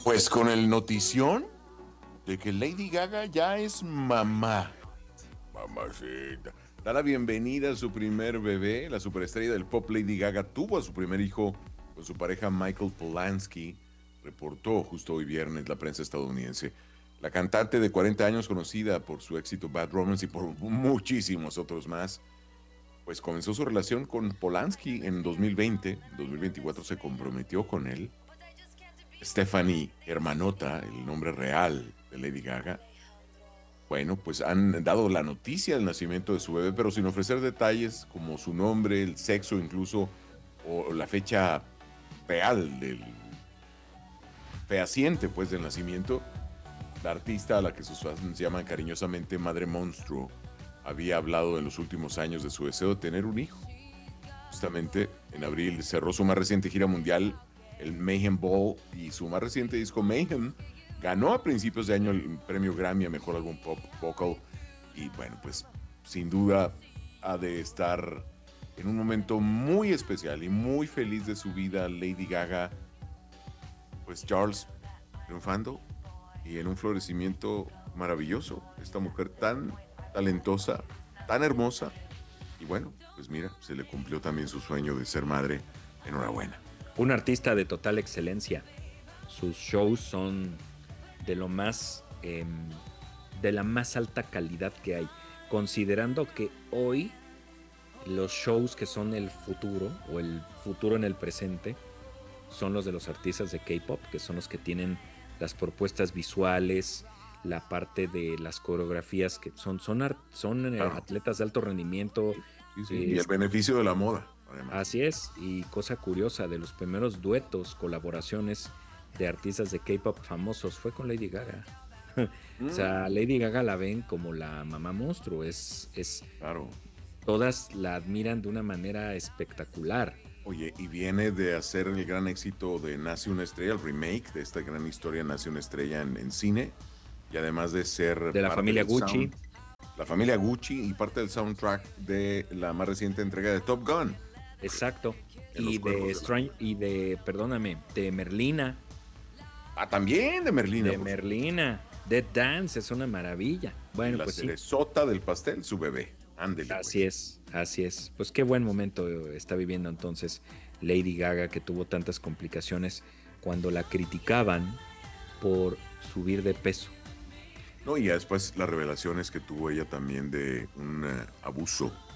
Pues con el notición de que Lady Gaga ya es mamá. Mamacita. Da la bienvenida a su primer bebé. La superestrella del pop Lady Gaga tuvo a su primer hijo con su pareja Michael Polanski. Reportó justo hoy viernes la prensa estadounidense. La cantante de 40 años, conocida por su éxito Bad Romance y por muchísimos otros más, pues comenzó su relación con Polanski en 2020. En 2024 se comprometió con él. Stephanie Hermanota, el nombre real de Lady Gaga. Bueno, pues han dado la noticia del nacimiento de su bebé, pero sin ofrecer detalles como su nombre, el sexo incluso, o la fecha real del fehaciente pues del nacimiento. La artista, a la que sus fans llaman cariñosamente Madre Monstruo, había hablado en los últimos años de su deseo de tener un hijo. Justamente en abril cerró su más reciente gira mundial, el Mayhem Ball, y su más reciente disco Mayhem ganó a principios de año el premio Grammy a Mejor Álbum Pop Vocal. Y bueno, pues sin duda ha de estar en un momento muy especial y muy feliz de su vida Lady Gaga, pues Charles, triunfando y en un florecimiento maravilloso. Esta mujer tan talentosa, tan hermosa. Y bueno, pues mira, se le cumplió también su sueño de ser madre. Enhorabuena. Un artista de total excelencia. Sus shows son de lo más, de la más alta calidad que hay. Considerando que hoy los shows que son el futuro o el futuro en el presente son los de los artistas de K-pop, que son los que tienen las propuestas visuales, la parte de las coreografías, que son Claro. atletas de alto rendimiento. Sí, sí. Y el Es, beneficio de la moda, además. Así es, y cosa curiosa, de los primeros duetos, colaboraciones de artistas de K-pop famosos fue con Lady Gaga. O sea, Mm, Lady Gaga la ven como la mamá monstruo, claro. todas la admiran de una manera espectacular. Oye, y viene de hacer el gran éxito de Nace una estrella, el remake de esta gran historia Nace una estrella en cine, y además de ser De la parte familia del Gucci, sound, la familia Gucci y parte del soundtrack de la más reciente entrega de Top Gun, exacto. en los cuervos de la luna. Perdóname, de Merlina, Ah, también de Merlina, de por supuesto. Merlina. Dead Dance es una maravilla. Y Bueno, la pues sí, cerezota del pastel, su bebé. Ándele, así pues. es, así es. Pues qué buen momento está viviendo entonces Lady Gaga, que tuvo tantas complicaciones cuando la criticaban por subir de peso. No, y ya después las revelaciones que tuvo ella también de un abuso